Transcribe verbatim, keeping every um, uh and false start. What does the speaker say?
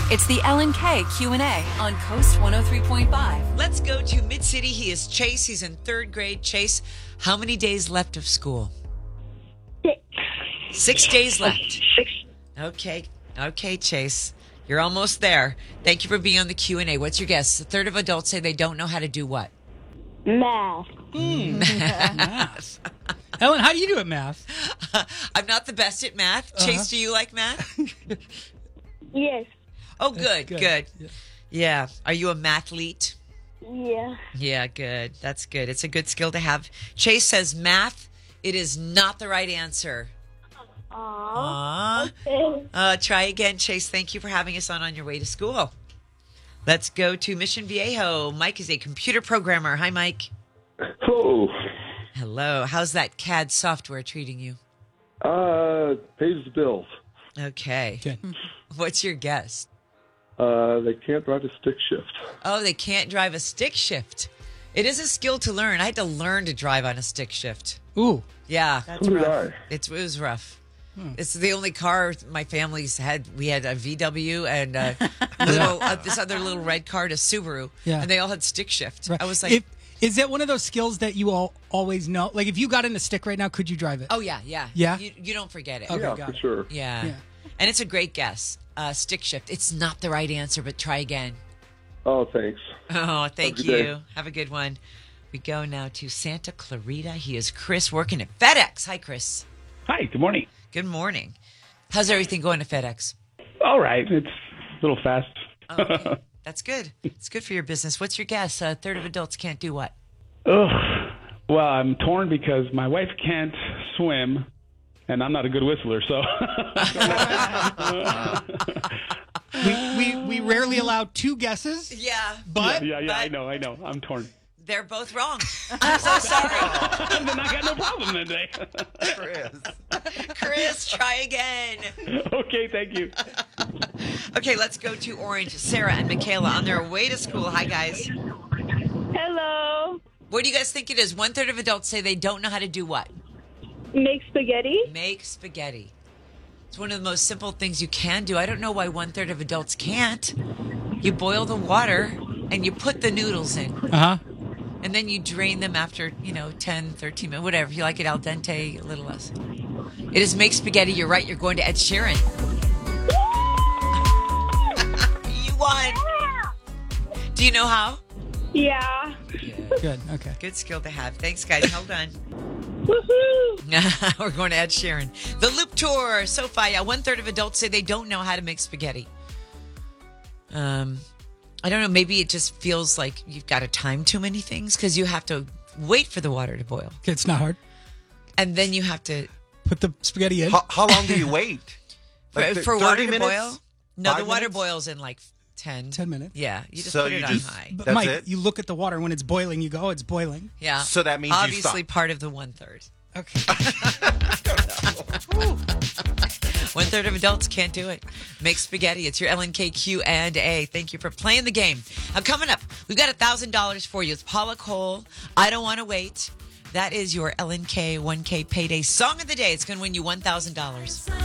It's the Ellen K Q and A on Coast one oh three point five. Let's go to Mid-City. He is Chase. He's in third grade. Chase, how many days left of school? Six. Six days left. Six. Okay. Okay, Chase. You're almost there. Thank you for being on the Q and A. What's your guess? A third of adults say they don't know how to do what? Math. Mm. Math. Ellen, how do you do at math? I'm not the best at math. Uh-huh. Chase, do you like math? Yes. Oh, good, good. good. Yeah. Yeah. Are you a mathlete? Yeah. Yeah, good. That's good. It's a good skill to have. Chase says math. It is not the right answer. Aww. Aw. Okay. Uh, try again, Chase. Thank you for having us on on your way to school. Let's go to Mission Viejo. Mike is a computer programmer. Hi, Mike. Hello. Hello. How's that C A D software treating you? Uh, pays the bills. Okay. Good. What's your guess? Uh, they can't drive a stick shift. Oh, they can't drive a stick shift. It is a skill to learn. I had to learn to drive on a stick shift. Ooh. Yeah. So did I. It's, it was rough. It's the only car my family's had. We had a V W and a little uh, this other little red car, a Subaru, Yeah. and they all had stick shift. Right. I was like, If- is that one of those skills that you all always know? Like, if you got in a stick right now, could you drive it? oh yeah, yeah, Yeah? You, you don't forget it. Okay, Yeah, got for it. sure. Yeah. Yeah. And it's a great guess. Uh, stick shift. It's not the right answer, but try again. Oh, thanks. Oh, thank Have a you. good day. Have a good one. We go now to Santa Clarita. He is Chris working at FedEx. Hi, Chris. Hi, good morning. Good morning. How's everything going at FedEx? All right, it's a little fast. Oh, okay. That's good. It's good for your business. What's your guess? A third of adults can't do what? Ugh. Well, I'm torn because my wife can't swim, and I'm not a good whistler, so. We, we, we rarely allow two guesses, Yeah. but yeah, yeah, but I know, I know. I'm torn. They're both wrong. I'm so sorry. Then I got no problem that day. Chris, try again. Okay, thank you. Okay, let's go to Orange. Sarah and Michaela on their way to school. Hi, guys. Hello. What do you guys think it is? One third of adults say they don't know how to do what? Make spaghetti. Make spaghetti. It's one of the most simple things you can do. I don't know why one third of adults can't. You boil the water and you put the noodles in. uh-huh. And then you drain them after, you know, ten, thirteen minutes, whatever. If you like it al dente, a little less. It is make spaghetti. You're right. You're going to Ed Sheeran. You won. Do you know how? Yeah. Good, okay. Good skill to have. Thanks, guys. Hold on. Woohoo. We're going to Ed Sheeran. The Loop Tour. SoFi. Yeah, one third of adults say they don't know how to make spaghetti. Um, I don't know. Maybe it just feels like you've got to time too many things because you have to wait for the water to boil. Okay, it's not hard. And then you have to, Put the spaghetti in. How, how long do you wait? for, Like th- for water thirty to minutes? boil. No, the Five water minutes? boils in like ten. ten minutes. Yeah, you just So put you it on just- high. But That's Mike, it? you look at the water. When it's boiling, you go, oh, it's boiling. Yeah. So that means you obviously stop. part of the one third. Okay. One third of adults can't do it. Make spaghetti. It's your L N K Q and A. Thank you for playing the game. Now, coming up, we've got one thousand dollars for you. It's Paula Cole. I Don't Want to Wait. That is your L N K one K Payday Song of the Day. It's going to win you one thousand dollars.